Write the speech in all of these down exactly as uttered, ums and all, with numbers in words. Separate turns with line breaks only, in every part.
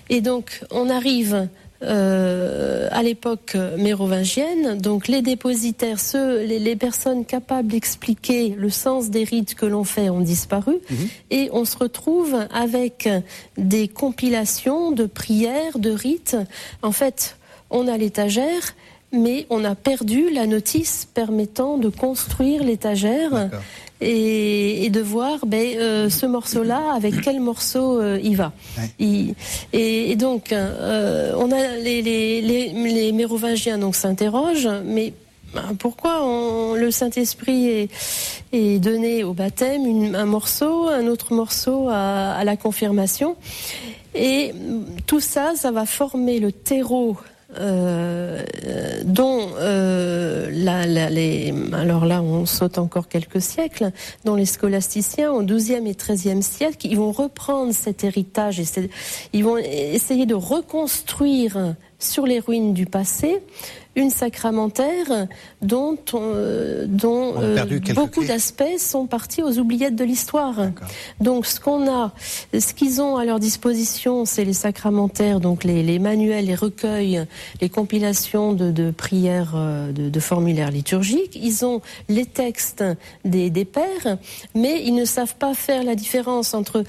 Et donc, on arrive euh, à l'époque mérovingienne. Donc, les dépositaires, ceux, les, les personnes capables d'expliquer le sens des rites que l'on fait ont disparu. Mmh. Et on se retrouve avec des compilations de prières, de rites. En fait, on a l'étagère, mais on a perdu la notice permettant de construire l'étagère et, et de voir ben, euh, ce morceau-là, avec quel morceau euh, il va. Ouais. Il, et, et donc, euh, on a les, les, les, les mérovingiens donc, s'interrogent, mais pourquoi on, le Saint-Esprit est, est donné au baptême, une, un morceau, un autre morceau à, à la confirmation. Et tout ça, ça va former le terreau Euh, dont euh, la, la, les, alors là on saute encore quelques siècles, dont les scholasticiens au douzième et treizième siècle, ils vont reprendre cet héritage et ils vont essayer de reconstruire sur les ruines du passé une sacramentaire dont, euh, dont euh, beaucoup d'aspects sont partis aux oubliettes de l'histoire. D'accord. Donc ce qu'on a, ce qu'ils ont à leur disposition, c'est les sacramentaires, donc les, les manuels, les recueils, les compilations de, de prières, de, de formulaires liturgiques. Ils ont les textes des, des pères, mais ils ne savent pas faire la différence entre.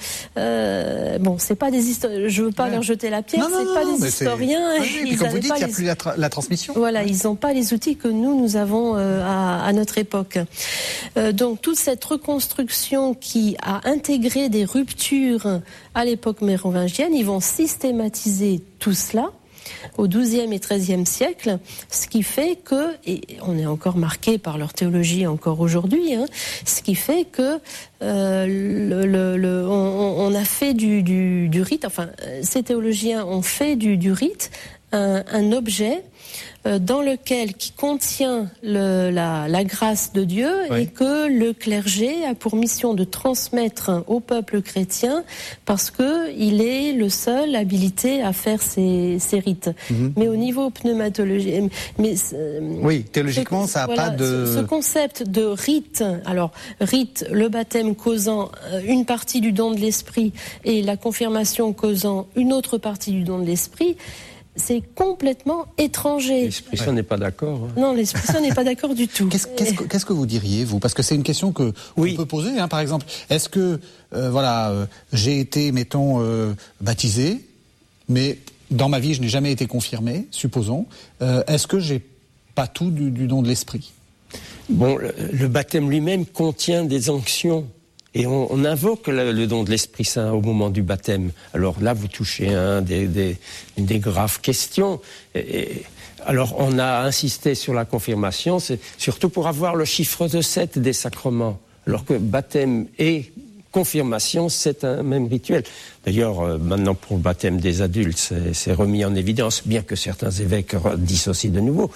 Euh, bon, c'est pas des historiens. Je veux pas ouais. leur jeter la pierre. Non, c'est non, pas non, des historiens.
C'est... Oui, ils comme vous dites, il n'y a les... plus la, tra- la transmission.
Voilà, ils n'ont pas les outils que nous, nous avons euh, à, à notre époque. Euh, donc, toute cette reconstruction qui a intégré des ruptures à l'époque mérovingienne, ils vont systématiser tout cela au douzième et treizième siècle, ce qui fait que, et on est encore marqué par leur théologie encore aujourd'hui, hein, ce qui fait que euh, le, le, le, on, on a fait du, du, du rite, enfin, ces théologiens ont fait du, du rite un, un objet euh, dans lequel, qui contient le, la, la grâce de Dieu, oui. Et que le clergé a pour mission de transmettre au peuple chrétien parce que il est le seul habilité à faire ces, ces rites. Mm-hmm. Mais au niveau pneumatologique, mais
oui, théologiquement, ça n'a
voilà,
pas de.
Ce, ce concept de rite, alors rite, le baptême causant une partie du don de l'esprit et la confirmation causant une autre partie du don de l'esprit. C'est complètement étranger.
L'Esprit Saint ouais. n'est pas d'accord. Hein.
Non, l'Esprit Saint n'est pas d'accord du tout.
Qu'est-ce, qu'est-ce, que, qu'est-ce que vous diriez, vous ? Parce que c'est une question que oui. on peut poser, hein, par exemple. Est-ce que, euh, voilà, euh, j'ai été, mettons, euh, baptisé, mais dans ma vie, je n'ai jamais été confirmé, supposons. Euh, est-ce que j'ai pas tout du, du don de l'Esprit ?
Bon, le, le baptême lui-même contient des onctions. Et on, on invoque le, le don de l'Esprit Saint au moment du baptême. Alors là, vous touchez un des, des, une des graves questions. Et, et, alors, on a insisté sur la confirmation, c'est surtout pour avoir le chiffre de sept des sacrements. Alors que baptême et confirmation, c'est un même rituel. D'ailleurs, euh, maintenant, pour le baptême des adultes, c'est, c'est remis en évidence, bien que certains évêques dissocient de nouveau.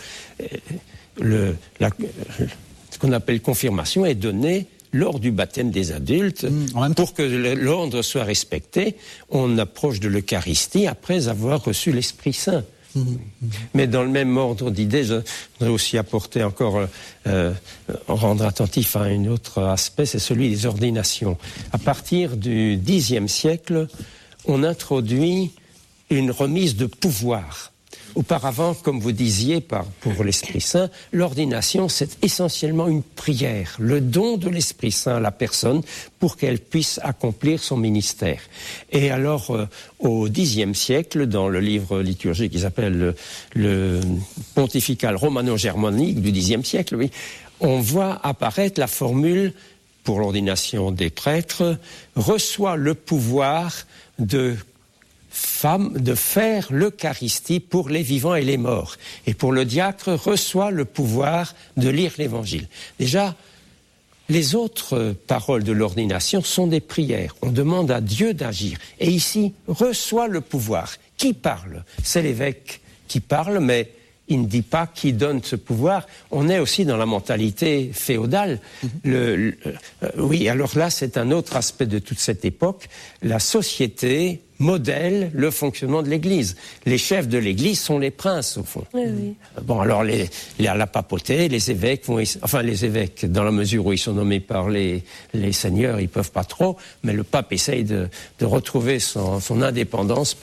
Le, la, ce qu'on appelle confirmation est donné lors du baptême des adultes, mmh, pour que l'ordre soit respecté, on approche de l'Eucharistie après avoir reçu l'Esprit Saint. Mmh, mmh. Mais dans le même ordre d'idées, je voudrais aussi apporter encore, euh, rendre attentif à un autre aspect, c'est celui des ordinations. À partir du dixième siècle, on introduit une remise de pouvoir. Auparavant, comme vous disiez, par, pour l'Esprit Saint, l'ordination, c'est essentiellement une prière, le don de l'Esprit Saint à la personne pour qu'elle puisse accomplir son ministère. Et alors, euh, au dixième siècle, dans le livre liturgique qui s'appelle le, le pontifical romano-germanique du dixième siècle, oui, on voit apparaître la formule pour l'ordination des prêtres, reçoit le pouvoir de femme de faire l'Eucharistie pour les vivants et les morts. Et pour le diacre, reçoit le pouvoir de lire l'Évangile. Déjà, les autres paroles de l'ordination sont des prières. On demande à Dieu d'agir. Et ici, reçoit le pouvoir. Qui parle ? C'est l'évêque qui parle, mais il ne dit pas qui donne ce pouvoir. On est aussi dans la mentalité féodale. Mmh. Le, le, euh, oui, alors là, c'est un autre aspect de toute cette époque. La société modèle le fonctionnement de l'Église. Les chefs de l'Église sont les princes, au fond.
Oui, oui.
Bon, alors, les, les, à la papauté, les évêques vont... Enfin, les évêques, dans la mesure où ils sont nommés par les, les seigneurs, ils peuvent pas trop, mais le pape essaye de, de retrouver son, son indépendance